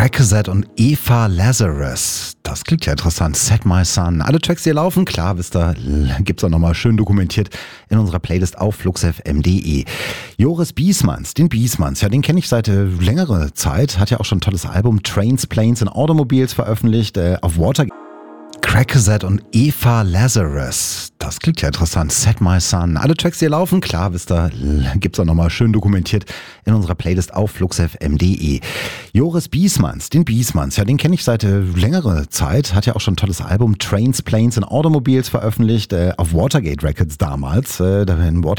Crackerset und Eva Lazarus. Das klingt ja interessant. Set My Sun. Alle Tracks, die hier laufen, klar, wisst ihr, gibt's auch nochmal schön dokumentiert in unserer Playlist auf fluxfm.de. Joris Biesmanns, den Biesmanns, ja, den kenne ich seit längerer Zeit. Hat ja auch schon ein tolles Album Trains, Planes and Automobiles veröffentlicht. Auf Water. Crackerset und Eva Lazarus. Das klingt ja interessant. Set My Sun. Alle Tracks, die hier laufen, klar, wisst ihr, gibt's auch nochmal schön dokumentiert in unserer Playlist auf fluxfm.de. Joris Biesmanns, den Biesmanns, ja, den kenne ich seit längerer Zeit. Hat ja auch schon ein tolles Album Trains, Planes and Automobiles veröffentlicht. Auf Watergate Records damals.